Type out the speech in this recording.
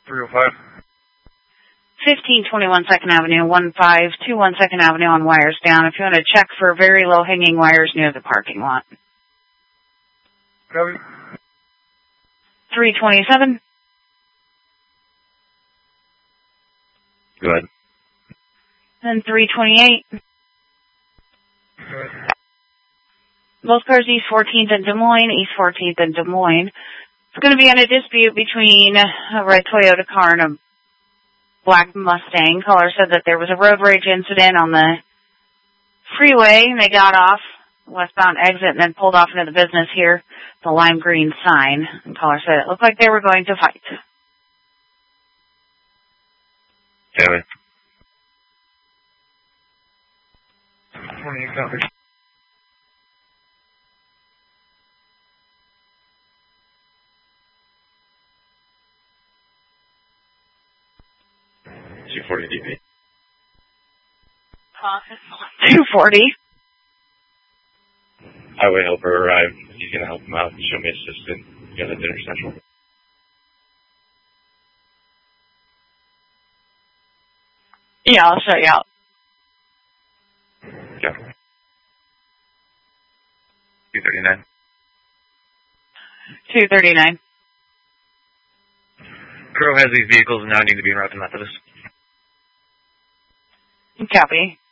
305. 1521 2nd Avenue, 1521 2nd Avenue on wires down. If you want to check for very low hanging wires near the parking lot. Copy. 327. Go ahead. Then 328. Go ahead. Both cars East 14th and Des Moines, East 14th and Des Moines. It's going to be in a dispute between a red Toyota car and a black Mustang. Caller said that there was a road rage incident on the freeway, and they got off westbound exit and then pulled off into the business here, the lime green sign. And caller said it looked like they were going to fight. Copy. 28 copy. $240 DP. 240. Highway helper arrived. He's going to help him out and show me assistant. You got at the intersection. Yeah, I'll show you out. Yeah. 239. 239. Crow has these vehicles and now need to be en route to Methodist. Copy.